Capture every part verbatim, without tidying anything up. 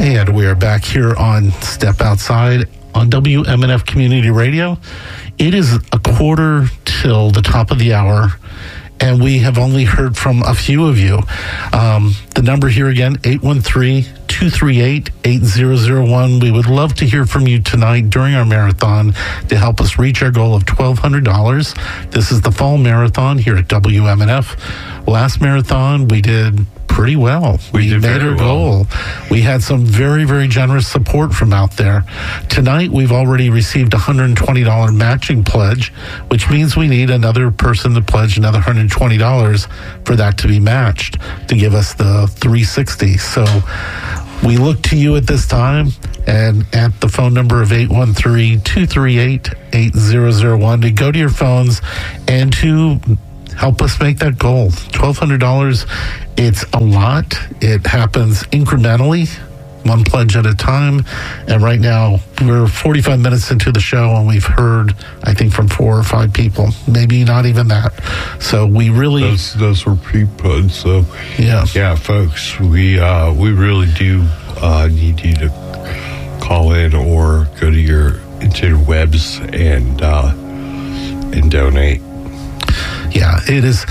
And we are back here on Step Outside on W M N F Community Radio. It is a quarter till the top of the hour, and we have only heard from a few of you. Um, the number here again, eight one three, two three eight, eight zero zero one. We would love to hear from you tonight during our marathon to help us reach our goal of twelve hundred dollars. This is the fall marathon here at W M N F. Last marathon, we did pretty well. We, we made our goal. Well. We had some very, very generous support from out there. Tonight, we've already received a one hundred twenty dollars matching pledge, which means we need another person to pledge another one hundred twenty dollars for that to be matched to give us the three hundred sixty dollars. So we look to you at this time and at the phone number of eight one three, two three eight, eight zero zero one to go to your phones and to help us make that goal. twelve hundred dollars, it's a lot. It happens incrementally, one pledge at a time. And right now, we're forty-five minutes into the show, and we've heard, I think, from four or five people, maybe not even that. So we really... Those, those were people. So, yeah, yeah, folks, we uh, we really do uh, need you to call in or go to your interwebs and uh, and donate. Yeah, it is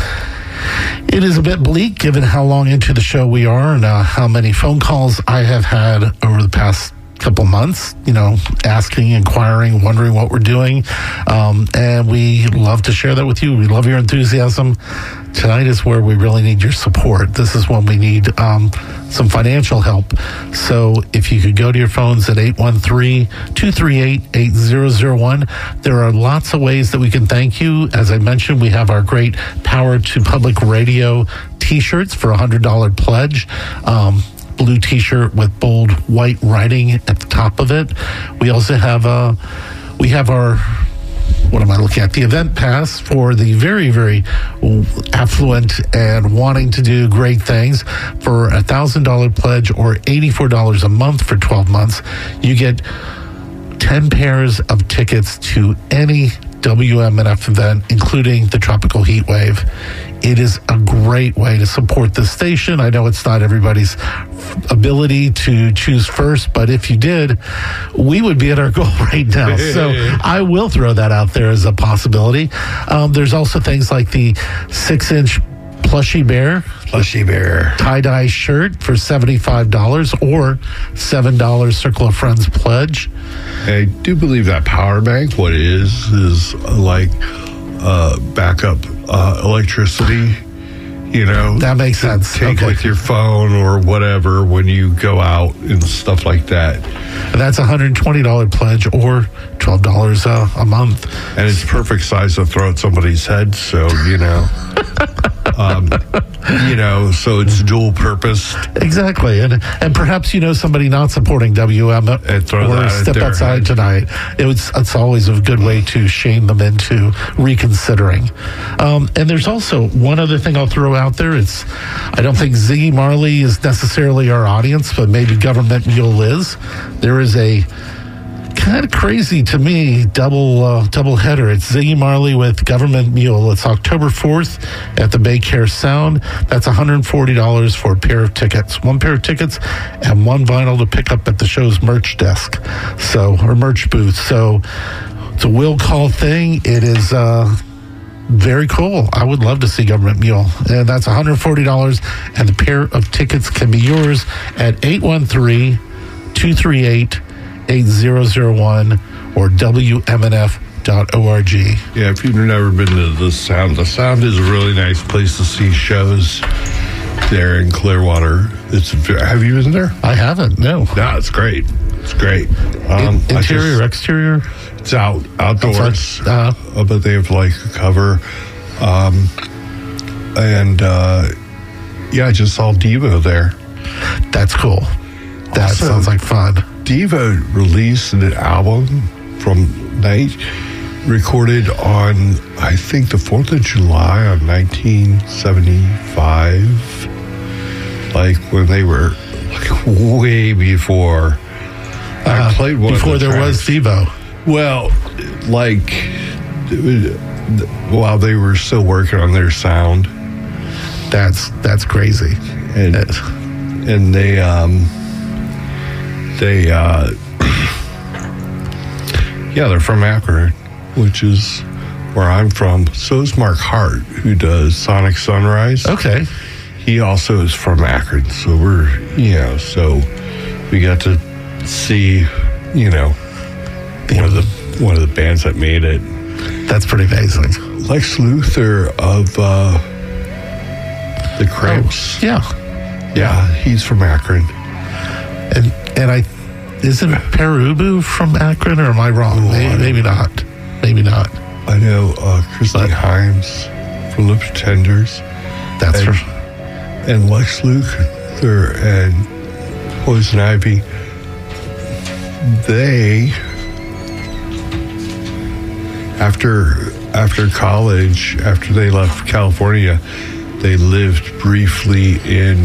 it is a bit bleak given how long into the show we are and uh, how many phone calls I have had over the past couple months, you know, asking, inquiring, wondering what we're doing. Um, and we love to share that with you. We love your enthusiasm. Tonight is where we really need your support. This is when we need um, some financial help. So if you could go to your phones at eight one three, two three eight, eight zero zero one. There are lots of ways that we can thank you. As I mentioned, we have our great Power to Public Radio t-shirts for a one hundred dollars pledge. Um, blue t-shirt with bold white writing at the top of it. We also have uh, we have our... What am I looking at? The event pass for the very, very affluent and wanting to do great things. For a one thousand dollars pledge or eighty-four dollars a month for twelve months, you get ten pairs of tickets to any W M N F event, including the Tropical Heat Wave. It is a great way to support the station. I know it's not everybody's ability to choose first, but if you did, we would be at our goal right now. So I will throw that out there as a possibility. Um, there's also things like the six-inch Plushy Bear. Plushy Bear. Tie-dye shirt for seventy-five dollars or seven dollars Circle of Friends pledge. I do believe that power bank, what it is, is like uh, backup uh, electricity, you know. That makes sense. Take okay. with your phone or whatever when you go out and stuff like that. And that's a one hundred twenty dollars pledge or twelve dollars uh, a month. And it's perfect size to throw at somebody's head, so, you know. um, you know, so it's dual purpose. Exactly. And and perhaps you know somebody not supporting W M or Step Outside head. Tonight. It was, it's always a good way to shame them into reconsidering. Um, and there's also one other thing I'll throw out there. It's, I don't think Ziggy Marley is necessarily our audience, but maybe Government Mule is. There is a kind of crazy to me double uh, double header. It's Ziggy Marley with Government Mule. It's October fourth at the Bay Care Sound. That's one hundred forty dollars for a pair of tickets. One pair of tickets and one vinyl to pick up at the show's merch desk. So, or merch booth. So it's a will call thing. It is uh, very cool. I would love to see Government Mule. And that's one hundred forty dollars, and the pair of tickets can be yours at eight one three, two three eight, eight zero zero one or W M N F dot org. Yeah, if you've never been to the Sound, the Sound is a really nice place to see shows there in Clearwater. It's have you been there? I haven't. No. No, it's great. It's great. Um, in, interior, just, exterior. It's out outdoors, uh, uh, but they have like a cover, um, and uh, yeah, I just saw Devo there. That's cool. That also, sounds like fun. Devo released an album from Night, recorded on, I think, the fourth of July of nineteen seventy-five. Like when they were like way before. Uh, I played one before of the there tracks. was Devo. Well, like while they were still working on their sound. That's that's crazy. And and they um they, uh, yeah, they're from Akron, which is where I'm from. So is Mark Hart, who does Sonic Sunrise. Okay. He also is from Akron. So we're, you know, so we got to see, you know, one of the one of the bands that made it. That's pretty amazing. Lex Luthor of uh, the Cramps. Oh, yeah. Yeah, he's from Akron. And and I isn't Perubu from Akron, or am I wrong? Oh, maybe, I maybe not. Maybe not. I know uh, Christine But- Himes from The Pretenders. That's and, for and Lex Luthor and Poison Ivy. They after after college, after they left California, they lived briefly in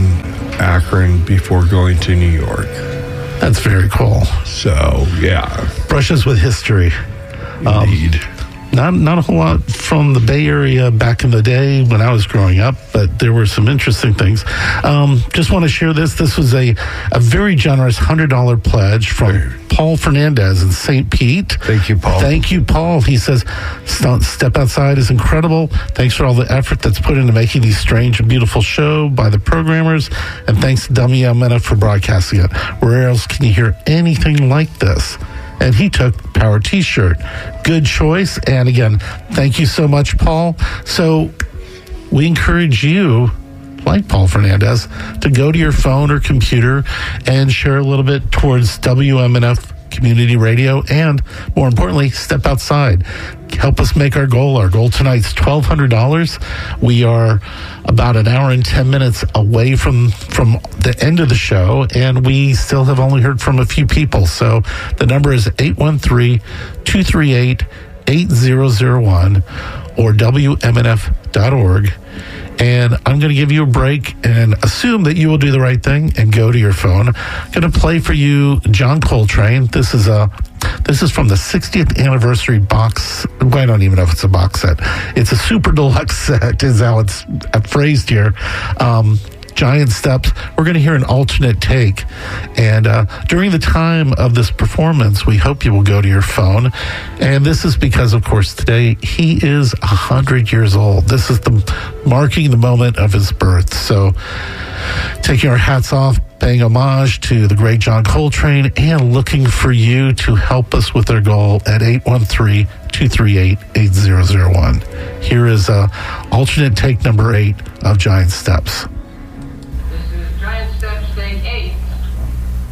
Akron before going to New York. that's very cool. So yeah, Brushes with history. indeed. Not not a whole lot from the Bay Area back in the day when I was growing up, but there were some interesting things. Um, just want to share this. This was a, a very generous one hundred dollars pledge from Paul Fernandez in Saint Pete. Thank you, Paul. Thank you, Paul. He says, "St- Step Outside is incredible. Thanks for all the effort that's put into making these strange and beautiful show by the programmers. And thanks to W M N F for broadcasting it. Where else can you hear anything like this?" And he took Power T-shirt. Good choice. And again, thank you so much, Paul. So we encourage you, like Paul Fernandez, to go to your phone or computer and share a little bit towards W M N F Community Radio, and more importantly, step outside. Help us make our goal. Our goal tonight's twelve hundred dollars. We are about an hour and ten minutes away from, from the end of the show, and we still have only heard from a few people. So the number is eight one three, two three eight, eight zero zero one or W M N F dot org. And I'm going to give you a break and assume that you will do the right thing and go to your phone. I'm going to play for you John Coltrane. This is a this is from the sixtieth anniversary box. Well, I don't even know if it's a box set. It's a super deluxe set is how it's phrased here. Um, Giant Steps. We're going to hear an alternate take. And uh, during the time of this performance, we hope you will go to your phone. And this is because, of course, today he is one hundred years old. This is the marking the moment of his birth. So taking our hats off, paying homage to the great John Coltrane, and looking for you to help us with our goal at eight one three, two three eight, eight zero zero one. Here is uh, alternate take number eight of Giant Steps.